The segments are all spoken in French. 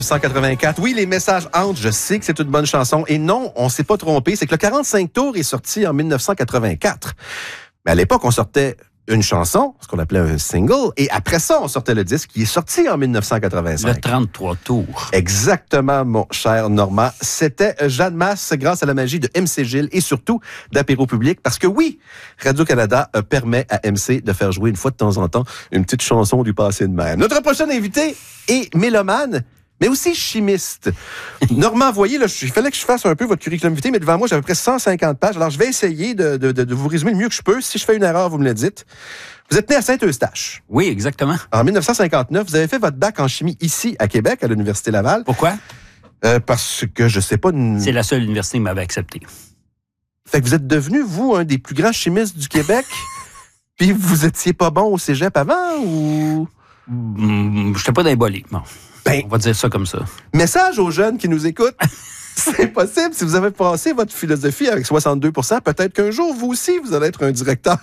1984. Oui, les messages hantent. Je sais que c'est une bonne chanson. Et non, on s'est pas trompé. C'est que le 45 tours est sorti en 1984. Mais à l'époque, on sortait une chanson, ce qu'on appelait un single, et après ça, on sortait le disque qui est sorti en 1985. Le 33 tours. Exactement, mon cher Normand. C'était Jeanne Masse grâce à la magie de MC Gilles et surtout d'Apéro Public, parce que oui, Radio-Canada permet à MC de faire jouer une fois de temps en temps une petite chanson du passé de même. Notre prochain invité est mélomane, mais aussi chimiste. Normand, voyez, là, il fallait que je fasse un peu votre curriculum vitae, mais devant moi, j'ai à peu près 150 pages. Alors, je vais essayer de vous résumer le mieux que je peux. Si je fais une erreur, vous me le dites. Vous êtes né à Saint-Eustache. Oui, exactement. En 1959, vous avez fait votre bac en chimie ici, à Québec, à l'Université Laval. Pourquoi? Parce que, je sais pas... C'est la seule université qui m'avait accepté. Fait que vous êtes devenu, vous, un des plus grands chimistes du Québec, puis vous étiez pas bon au cégep avant, ou... J'étais pas dans les bolés, bon. Ben, on va dire ça comme ça. Message aux jeunes qui nous écoutent. C'est possible. Si vous avez passé votre philosophie avec 62%, peut-être qu'un jour, vous aussi, vous allez être un directeur.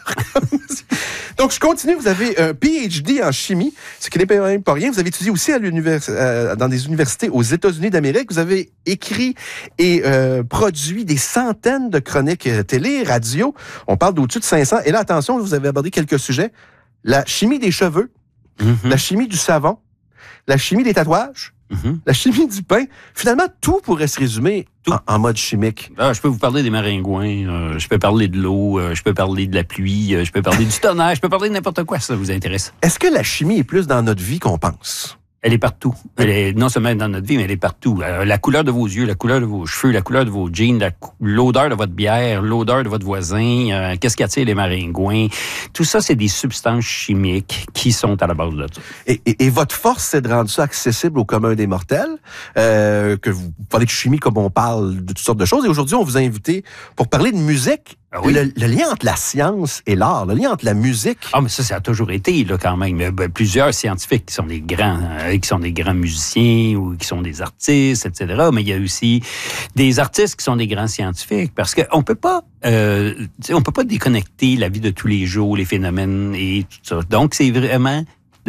Donc, je continue. Vous avez un PhD en chimie, ce qui n'est pas rien. Vous avez étudié aussi dans des universités aux États-Unis d'Amérique. Vous avez écrit et produit des centaines de chroniques télé, radio. On parle d'au-dessus de 500. Et là, attention, vous avez abordé quelques sujets. La chimie des cheveux, la chimie du savon, la chimie des tatouages, la chimie du pain. Finalement, tout pourrait se résumer en mode chimique. Je peux vous parler des maringouins, je peux parler de l'eau, je peux parler de la pluie, je peux parler du tonnerre, je peux parler de n'importe quoi, si ça vous intéresse. Est-ce que la chimie est plus dans notre vie qu'on pense? Elle est partout. Elle est non seulement dans notre vie, mais elle est partout. La couleur de vos yeux, la couleur de vos cheveux, la couleur de vos jeans, l'odeur de votre bière, l'odeur de votre voisin, qu'est-ce qui attire les maringouins. Tout ça, c'est des substances chimiques qui sont à la base de ça. Et votre force, c'est de rendre ça accessible au commun des mortels, que vous parlez de chimie comme on parle de toutes sortes de choses. Et aujourd'hui, on vous a invité pour parler de musique. Ah oui? Le lien entre la science et l'art, le lien entre la musique. Ah, mais ça a toujours été, là, quand même. Il y a plusieurs scientifiques qui sont des grands musiciens ou qui sont des artistes, etc. Mais il y a aussi des artistes qui sont des grands scientifiques parce qu'on peut pas déconnecter la vie de tous les jours, les phénomènes et tout ça. Donc, c'est vraiment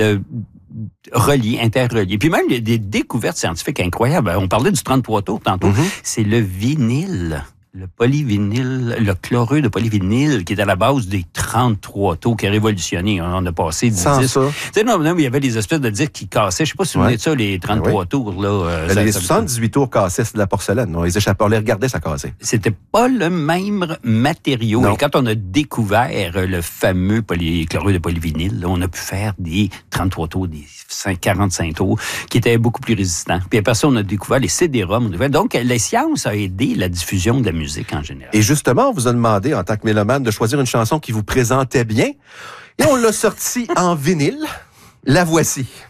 interrelié. Puis même, il y a des découvertes scientifiques incroyables. On parlait du 33 tours tantôt. C'est le vinyle. Le polyvinyle, le chlorure de polyvinyle qui est à la base des 33 tours qui a révolutionné. On a passé 10 Sans disques. ça. Tu sais, non, il y avait des espèces de disques qui cassaient. Je sais pas si vous venez de ça, les 33 tours. Là, les 78 tours cassaient, c'est de la porcelaine. On les échappait, on les regardait, ça cassait. C'était pas le même matériau. Non. Et quand on a découvert le fameux chlorure de polyvinyle, là, on a pu faire des 33 tours, des 45 tours qui étaient beaucoup plus résistants. Puis après ça, on a découvert les CD-ROM. Donc, la science a aidé la diffusion de la musique en général. Et justement, on vous a demandé, en tant que mélomane, de choisir une chanson qui vous présentait bien. Et on l'a sortie en vinyle. La voici.